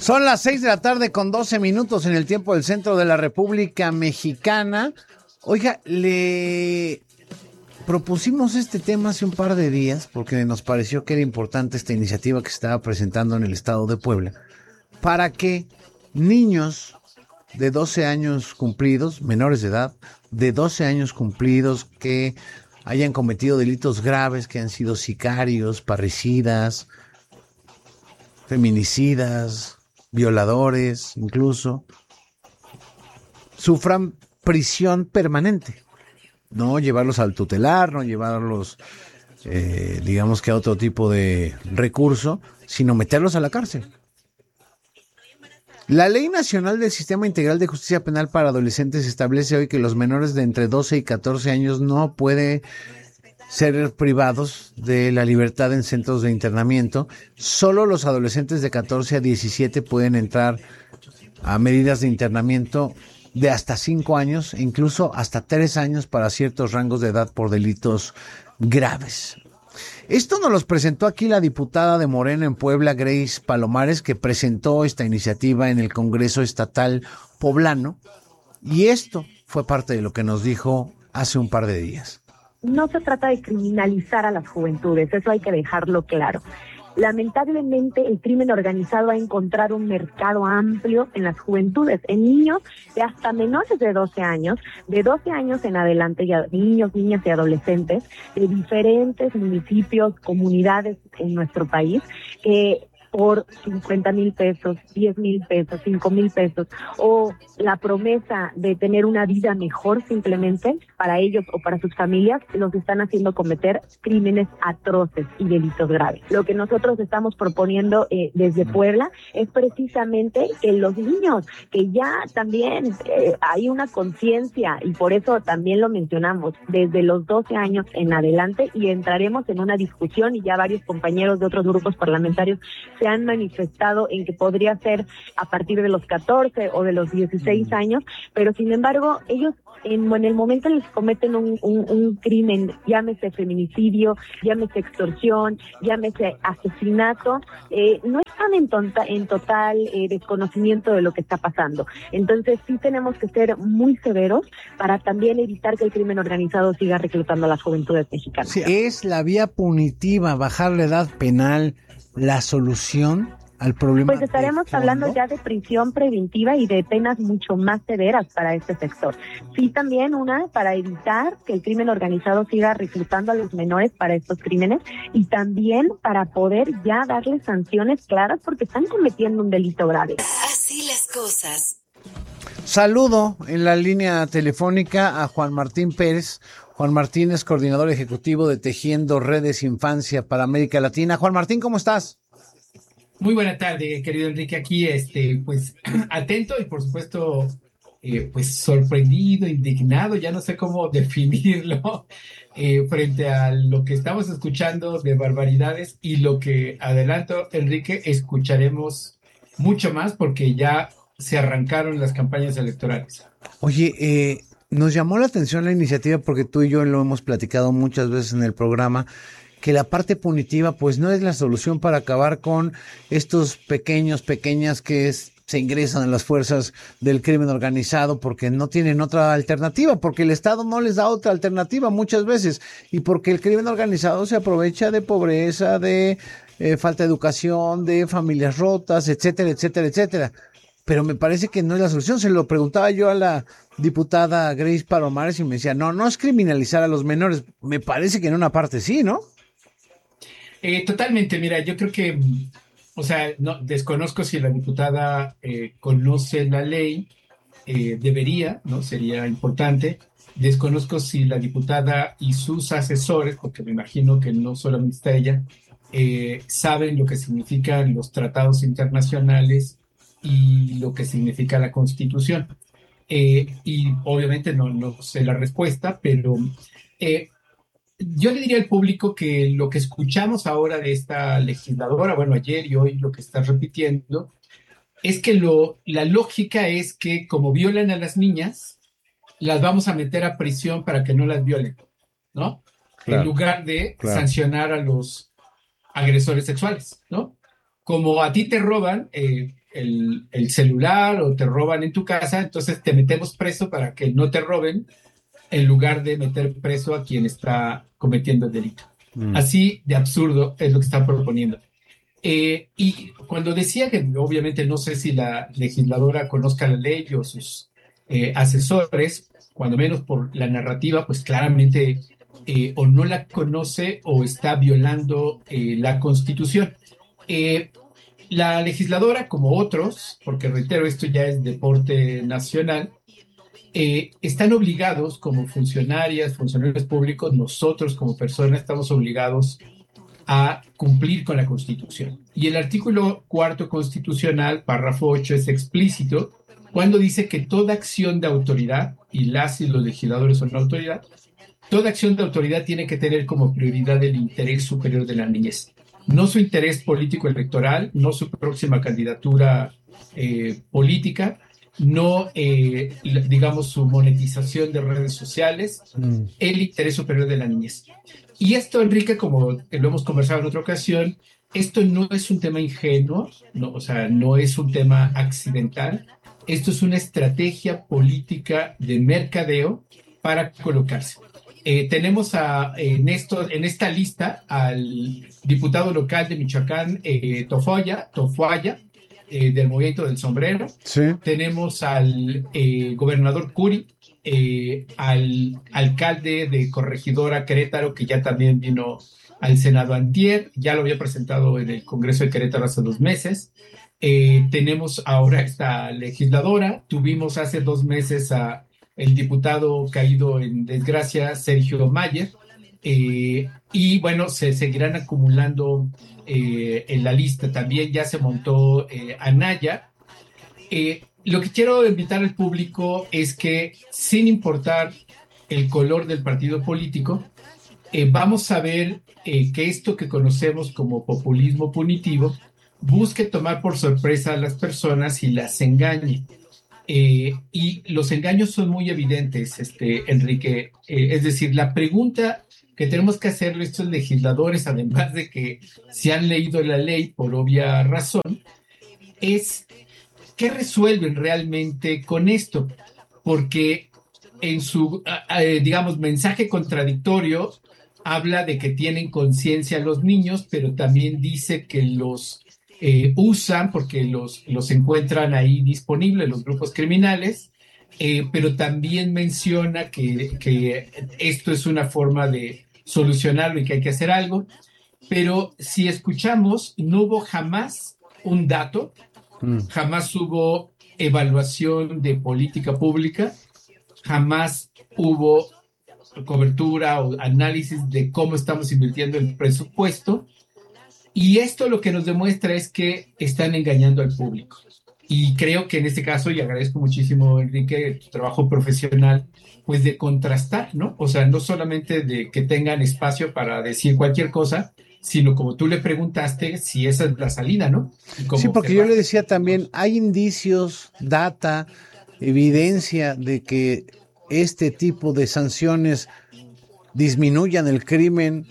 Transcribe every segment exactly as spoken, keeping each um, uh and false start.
Son las seis de la tarde con doce minutos en el tiempo del centro de la República Mexicana. Oiga, le propusimos este tema hace un par de días porque nos pareció que era importante esta iniciativa que se estaba presentando en el estado de Puebla para que niños de doce años cumplidos, menores de edad, de doce años cumplidos que hayan cometido delitos graves, que han sido sicarios, parricidas, feminicidas, violadores, incluso, sufran prisión permanente. No llevarlos al tutelar, no llevarlos, eh, digamos que a otro tipo de recurso, sino meterlos a la cárcel. La Ley Nacional del Sistema Integral de Justicia Penal para Adolescentes establece hoy que los menores de entre doce y catorce años no pueden ser privados de la libertad en centros de internamiento. Solo los adolescentes de catorce a diecisiete pueden entrar a medidas de internamiento de hasta cinco años e incluso hasta tres años para ciertos rangos de edad por delitos graves. Esto nos los presentó aquí la diputada de Morena en Puebla, Grace Palomares, que presentó esta iniciativa en el Congreso Estatal Poblano, y esto fue parte de lo que nos dijo hace un par de días. No se trata de criminalizar a las juventudes, eso hay que dejarlo claro. Lamentablemente, el crimen organizado ha encontrado un mercado amplio en las juventudes, en niños de hasta menores de doce años, de doce años en adelante, ya niños, niñas y adolescentes de diferentes municipios, comunidades en nuestro país, que por cincuenta mil pesos, diez mil pesos, cinco mil pesos, o la promesa de tener una vida mejor simplemente para ellos o para sus familias, los están haciendo cometer crímenes atroces y delitos graves. Lo que nosotros estamos proponiendo eh, desde Puebla es precisamente que los niños, que ya también eh, hay una conciencia, y por eso también lo mencionamos, desde los doce años en adelante, y entraremos en una discusión, y ya varios compañeros de otros grupos parlamentarios se han manifestado en que podría ser a partir de los catorce o de los dieciséis años, pero sin embargo ellos en, en el momento en el que cometen un, un, un crimen, llámese feminicidio, llámese extorsión, llámese asesinato, eh, no están en, tonta, en total eh, desconocimiento de lo que está pasando. Entonces sí tenemos que ser muy severos para también evitar que el crimen organizado siga reclutando a las juventudes mexicanas. Sí, es la vía punitiva, bajar la edad penal, la solución al problema. Pues estaremos hablando ya de prisión preventiva y de penas mucho más severas para este sector. Sí, también una para evitar que el crimen organizado siga reclutando a los menores para estos crímenes, y también para poder ya darles sanciones claras porque están cometiendo un delito grave. Así las cosas. Saludo en la línea telefónica a Juan Martín Pérez. Juan Martín es coordinador ejecutivo de Tejiendo Redes Infancia para América Latina. Juan Martín, ¿cómo estás? Muy buena tarde, querido Enrique. Aquí, este, pues, atento y, por supuesto, eh, pues, sorprendido, indignado, ya no sé cómo definirlo, eh, frente a lo que estamos escuchando de barbaridades, y lo que, adelanto, Enrique, escucharemos mucho más porque ya se arrancaron las campañas electorales. Oye, eh, nos llamó la atención la iniciativa porque tú y yo lo hemos platicado muchas veces en el programa, que la parte punitiva pues no es la solución para acabar con estos pequeños, pequeñas que es, se ingresan a las fuerzas del crimen organizado porque no tienen otra alternativa, porque el Estado no les da otra alternativa muchas veces, y porque el crimen organizado se aprovecha de pobreza, de eh, falta de educación, de familias rotas, etcétera, etcétera, etcétera. Pero me parece que no es la solución. Se lo preguntaba yo a la diputada Grace Palomares y me decía, no, no es criminalizar a los menores. Me parece que en una parte sí, ¿no? Eh, totalmente, mira, yo creo que, o sea, no, desconozco si la diputada eh, conoce la ley, eh, debería, ¿no? Sería importante. Desconozco si la diputada y sus asesores, porque me imagino que no solamente está ella, eh, saben lo que significan los tratados internacionales y lo que significa la Constitución. Eh, y obviamente no, no sé la respuesta, pero eh, yo le diría al público que lo que escuchamos ahora de esta legisladora, bueno, ayer y hoy lo que está repitiendo, es que lo, la lógica es que como violan a las niñas, las vamos a meter a prisión para que no las violen, ¿no? Claro, en lugar de claro. sancionar a los agresores sexuales, ¿no? Como a ti te roban, eh, el, el celular o te roban en tu casa, entonces te metemos preso para que no te roben, en lugar de meter preso a quien está cometiendo el delito. Mm. Así de absurdo es lo que están proponiendo. Eh, y cuando decía que obviamente no sé si la legisladora conozca la ley o sus eh, asesores, cuando menos por la narrativa, pues claramente eh, o no la conoce o está violando eh, la Constitución. Eh, la legisladora, como otros, porque reitero, esto ya es deporte nacional, eh, están obligados como funcionarias, funcionarios públicos, nosotros como personas estamos obligados a cumplir con la Constitución. Y el artículo cuarto constitucional, párrafo ocho, es explícito cuando dice que toda acción de autoridad, y las y los legisladores son la autoridad, toda acción de autoridad tiene que tener como prioridad el interés superior de la niñez. No su interés político electoral, no su próxima candidatura eh, política, no, eh, digamos, su monetización de redes sociales, mm. el interés superior de la niñez. Y esto, Enrique, como lo hemos conversado en otra ocasión, esto no es un tema ingenuo, no, o sea, no es un tema accidental, esto es una estrategia política de mercadeo para colocarse. Eh, tenemos a, en, esto, en esta lista al diputado local de Michoacán, eh, Tofoya, Tofuaya, eh, del Movimiento del Sombrero. Sí. Tenemos al eh, gobernador Curi, eh, al alcalde de Corregidora Querétaro, que ya también vino al Senado antier, ya lo había presentado en el Congreso de Querétaro hace dos meses. Eh, tenemos ahora esta legisladora, tuvimos hace dos meses a el diputado caído en desgracia, Sergio Mayer, eh, y bueno, se seguirán acumulando eh, en la lista. También ya se montó eh, Anaya. Eh, lo que quiero invitar al público es que, sin importar el color del partido político, eh, vamos a ver eh, que esto que conocemos como populismo punitivo busque tomar por sorpresa a las personas y las engañe. Eh, y los engaños son muy evidentes, este, Enrique. Eh, es decir, la pregunta que tenemos que hacerle a estos legisladores, además de que se han leído la ley por obvia razón, es ¿qué resuelven realmente con esto? Porque en su, eh, digamos, mensaje contradictorio habla de que tienen conciencia los niños, pero también dice que los Eh, usan porque los, los encuentran ahí disponibles los grupos criminales, eh, pero también menciona que, que esto es una forma de solucionarlo y que hay que hacer algo. Pero si escuchamos, no hubo jamás un dato, mm. jamás hubo evaluación de política pública, jamás hubo cobertura o análisis de cómo estamos invirtiendo el presupuesto. Y esto lo que nos demuestra es que están engañando al público. Y creo que en este caso, y agradezco muchísimo, Enrique, tu trabajo profesional, pues de contrastar, ¿no? O sea, no solamente de que tengan espacio para decir cualquier cosa, sino como tú le preguntaste, si esa es la salida, ¿no? Sí, porque yo le decía también, hay indicios, data, evidencia de que este tipo de sanciones disminuyan el crimen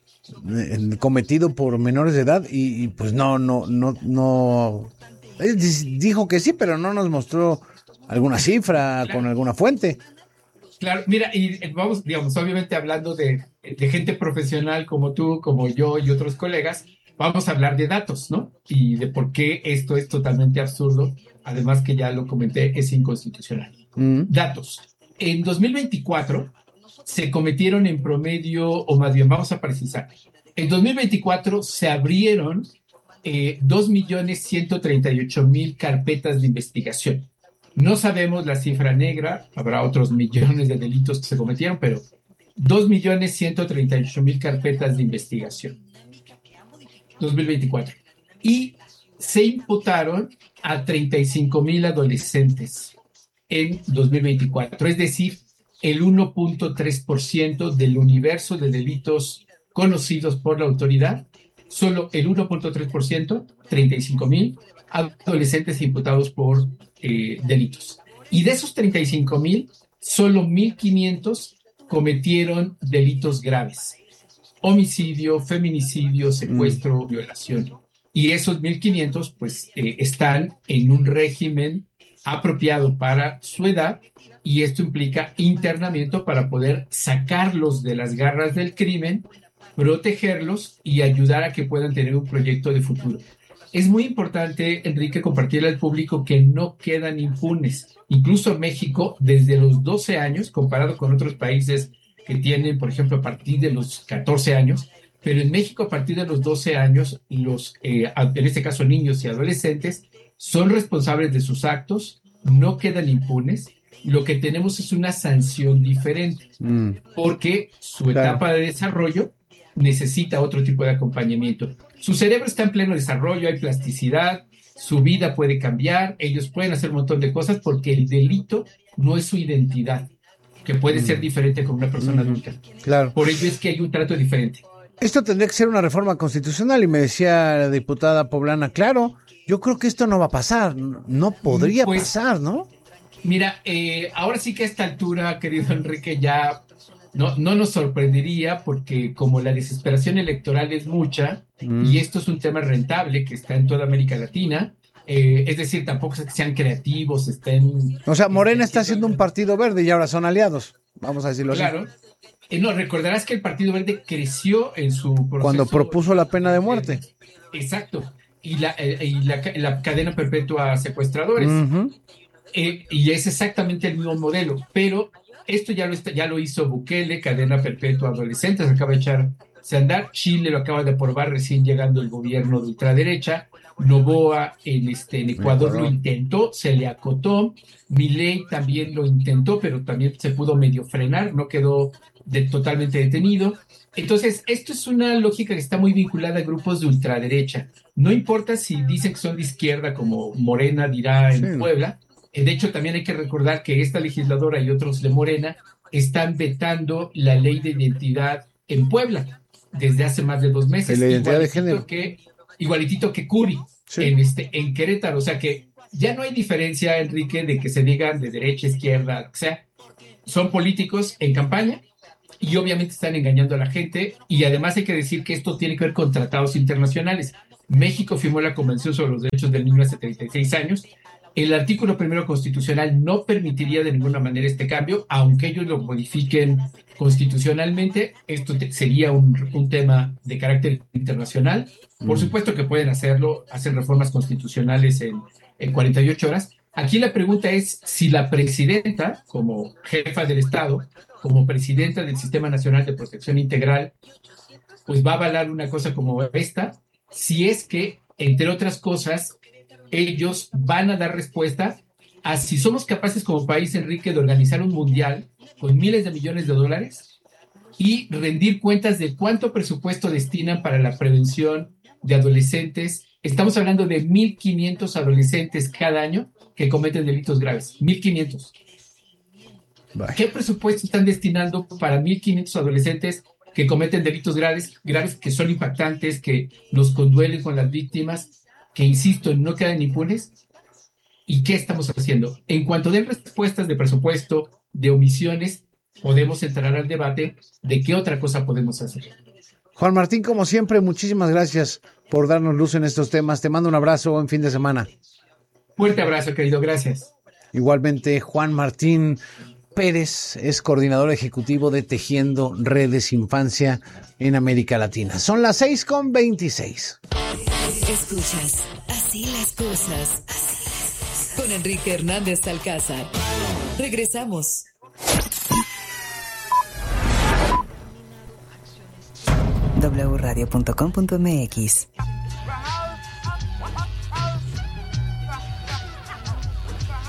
cometido por menores de edad y, y pues no, no, no, no, él dijo que sí, pero no nos mostró alguna cifra, claro, con alguna fuente. Claro, mira, y vamos, digamos, obviamente hablando de, de gente profesional como tú, como yo y otros colegas, vamos a hablar de datos, ¿no? Y de por qué esto es totalmente absurdo, además que ya lo comenté, es inconstitucional. Mm. Datos. En dos mil veinticuatro se cometieron en promedio, o más bien, vamos a precisar, en dos mil veinticuatro se abrieron eh, dos millones ciento treinta y ocho mil carpetas de investigación. No sabemos la cifra negra, habrá otros millones de delitos que se cometieron, pero dos millones ciento treinta y ocho mil carpetas de investigación. dos mil veinticuatro. Y se imputaron a treinta y cinco mil adolescentes en dos mil veinticuatro, es decir, el uno punto tres por ciento del universo de delitos conocidos por la autoridad, solo el uno punto tres por ciento, treinta y cinco mil adolescentes imputados por eh, delitos. Y de esos treinta y cinco mil, solo mil quinientos cometieron delitos graves: homicidio, feminicidio, secuestro, mm. violación. y esos mil quinientos pues eh, están en un régimen apropiado para su edad, y esto implica internamiento para poder sacarlos de las garras del crimen, protegerlos y ayudar a que puedan tener un proyecto de futuro. Es muy importante, Enrique, compartirle al público que no quedan impunes. Incluso México, desde los doce años, comparado con otros países que tienen, por ejemplo, a partir de los catorce años, pero en México a partir de los doce años, los, eh, en este caso niños y adolescentes, son responsables de sus actos, no quedan impunes. Lo que tenemos es una sanción diferente, mm. porque su claro. etapa de desarrollo necesita otro tipo de acompañamiento. Su cerebro está en pleno desarrollo, hay plasticidad, su vida puede cambiar, ellos pueden hacer un montón de cosas porque el delito no es su identidad, que puede mm. ser diferente con una persona mm. adulta. Claro. Por ello es que hay un trato diferente. Esto tendría que ser una reforma constitucional, y me decía la diputada poblana, claro, yo creo que esto no va a pasar, no podría pues, pasar, ¿no? Mira, eh, ahora sí que a esta altura, querido Enrique, ya no, no nos sorprendería, porque como la desesperación electoral es mucha, mm. y esto es un tema rentable que está en toda América Latina, eh, es decir, tampoco es que sean creativos, estén... O sea, Morena está haciendo un partido verde y ahora son aliados, vamos a decirlo claro. así. Claro. Eh, no, recordarás que el Partido Verde creció en su proceso... Cuando propuso la pena de muerte. Eh, exacto. Y la, eh, y la, la cadena perpetua a secuestradores. Uh-huh. Eh, y es exactamente el mismo modelo, pero esto ya lo, está, ya lo hizo Bukele, cadena perpetua a adolescentes, acaba de echarse a andar. Chile lo acaba de aprobar recién llegando el gobierno de ultraderecha. Noboa en, este, en Ecuador lo intentó, se le acotó. Milei también lo intentó, pero también se pudo medio frenar, no quedó de, totalmente detenido. Entonces, esto es una lógica que está muy vinculada a grupos de ultraderecha. No importa si dicen que son de izquierda, como Morena dirá en sí. Puebla. De hecho, también hay que recordar que esta legisladora y otros de Morena están vetando la ley de identidad en Puebla desde hace más de dos meses. La identidad de género. Que, igualitito que Curi sí. en, este, en Querétaro. O sea que ya no hay diferencia, Enrique, de que se digan de derecha, izquierda, o sea, son políticos en campaña y obviamente están engañando a la gente. Y además hay que decir que esto tiene que ver con tratados internacionales. México firmó la Convención sobre los Derechos del Niño hace treinta y seis años. El artículo primero constitucional no permitiría de ninguna manera este cambio, aunque ellos lo modifiquen constitucionalmente. Esto te, sería un, un tema de carácter internacional. Por mm. supuesto que pueden hacerlo, hacer reformas constitucionales en, en cuarenta y ocho horas. Aquí la pregunta es si la presidenta, como jefa del Estado, como presidenta del Sistema Nacional de Protección Integral, pues va a avalar una cosa como esta, si es que, entre otras cosas, ellos van a dar respuesta a si somos capaces como país, Enrique, de organizar un mundial con miles de millones de dólares y rendir cuentas de cuánto presupuesto destinan para la prevención de adolescentes. Estamos hablando de mil quinientos adolescentes cada año que cometen delitos graves. mil quinientos. Bye. ¿Qué presupuesto están destinando para mil quinientos adolescentes que cometen delitos graves, graves que son impactantes, que nos conduelen con las víctimas, que, insisto, no quedan impunes? ¿Y qué estamos haciendo? En cuanto den respuestas de presupuesto, de omisiones, podemos entrar al debate de qué otra cosa podemos hacer. Juan Martín, como siempre, muchísimas gracias por darnos luz en estos temas. Te mando un abrazo, buen fin de semana. Fuerte abrazo, querido, gracias. Igualmente, Juan Martín Pérez es coordinador ejecutivo de Tejiendo Redes Infancia en América Latina. Son las seis con veintiséis. Escuchas Así las cosas con Enrique Hernández Alcázar. Regresamos. doble u radio punto com punto m x